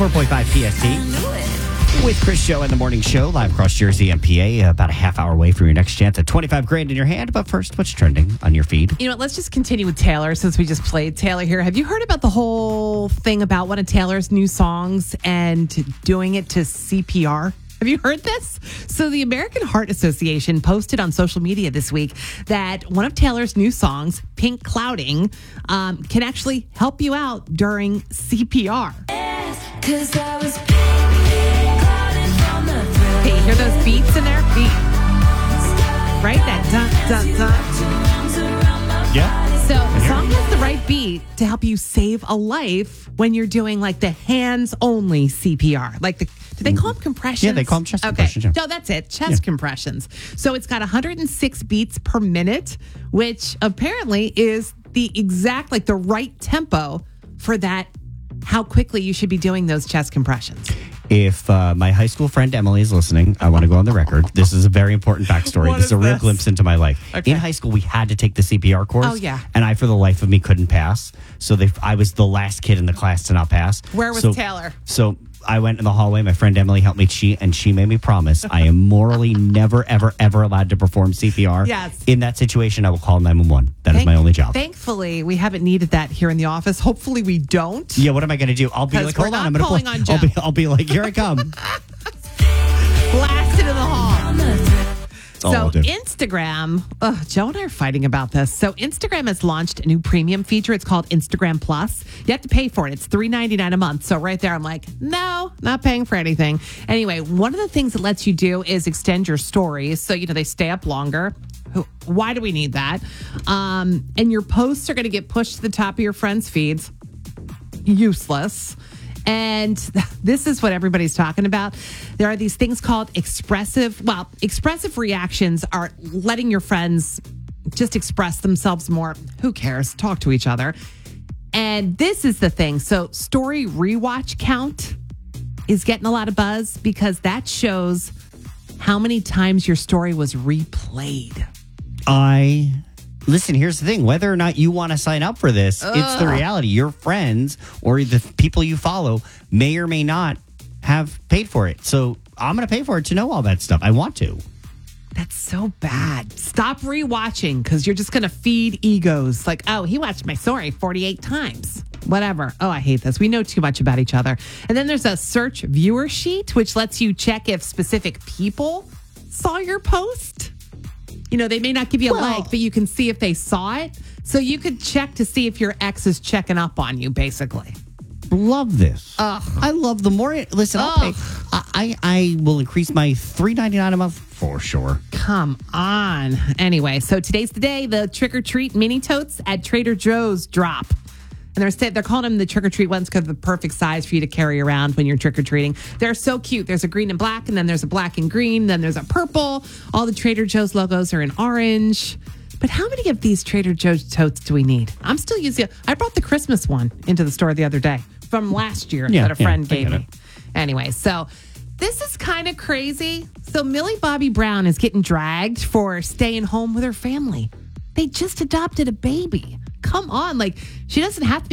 4.5 PST with Chris Show and the Morning Show live across Jersey and PA, about a half hour away from your next chance at 25 grand in your hand. But first, what's trending on your feed? You know what? Let's just continue with Taylor since we just played Taylor here. Have you heard about the whole thing about one of Taylor's new songs and doing it to CPR? Have you heard this? So the American Heart Association posted on social media this week that one of Taylor's new songs, Pink Clouding, can actually help you out during CPR. Hey, hear those beats in there? Right? That dun, dun, dun. Yeah. So the song has the right beat to help you save a life when you're doing like the hands-only CPR. Like do they call them compressions? Yeah, they call them chest compressions. Yeah. No, that's it. Chest compressions. So it's got 106 beats per minute, which apparently is the exact, like the right tempo for that, how quickly you should be doing those chest compressions. If my high school friend Emily is listening, I want to go on the record. This is a very important backstory. This is a real glimpse into my life. Okay. In high school, we had to take the CPR course. Oh, yeah. And I, for the life of me, couldn't pass. So I was the last kid in the class to not pass. Where was Taylor? So I went in the hallway. My friend Emily helped me cheat, and she made me promise I am morally never, ever, ever allowed to perform CPR. Yes. In that situation, I will call 911. That is my only job. Thankfully, we haven't needed that here in the office. Hopefully, we don't. Yeah, what am I going to do? I'll be like, hold on, I'm going to on Joe. I'll be like, here I come. Blasted in the hall. So do. Instagram, Joe and I are fighting about this. So Instagram has launched a new premium feature. It's called Instagram Plus. You have to pay for it. It's $3.99 a month. So right there, I'm like, no, not paying for anything. Anyway, one of the things it lets you do is extend your stories. So, they stay up longer. Why do we need that? And your posts are going to get pushed to the top of your friends' feeds. Useless. And this is what everybody's talking about. There are these things called expressive reactions are letting your friends just express themselves more. Who cares? Talk to each other. And this is the thing. So story rewatch count is getting a lot of buzz because that shows how many times your story was replayed. Listen, here's the thing. Whether or not you want to sign up for this, it's the reality. Your friends or the people you follow may or may not have paid for it. So I'm going to pay for it to know all that stuff. I want to. That's so bad. Stop rewatching because you're just going to feed egos. Like, oh, he watched my story 48 times. Whatever. Oh, I hate this. We know too much about each other. And then there's a search viewer sheet, which lets you check if specific people saw your post. They may not give you a like, but you can see if they saw it. So you could check to see if your ex is checking up on you, basically. Love this. I love the more. Listen, I'll pay. I will increase my $3.99 a month for sure. Come on. Anyway, so today's the day. The trick-or-treat mini totes at Trader Joe's drop. And they're calling them the trick-or-treat ones because they're the perfect size for you to carry around when you're trick-or-treating. They're so cute. There's a green and black, and then there's a black and green, then there's a purple. All the Trader Joe's logos are in orange. But how many of these Trader Joe's totes do we need? I'm still using it. I brought the Christmas one into the store the other day from last year that a friend gave me. Anyway, so this is kind of crazy. So Millie Bobby Brown is getting dragged for staying home with her family. They just adopted a baby. Come on. She doesn't have to be